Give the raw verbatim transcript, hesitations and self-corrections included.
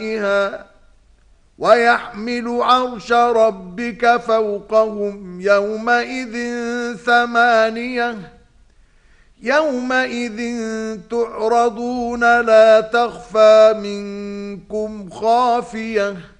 أرجائها ويحمل عرش ربك فوقهم يومئذ ثمانية يومئذ تعرضون لا تخفى منكم خافية